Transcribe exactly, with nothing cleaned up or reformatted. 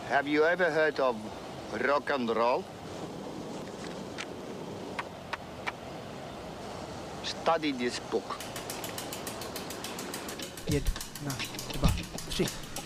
Have you ever heard of rock and roll? Study this book. Jedna, dva, tři.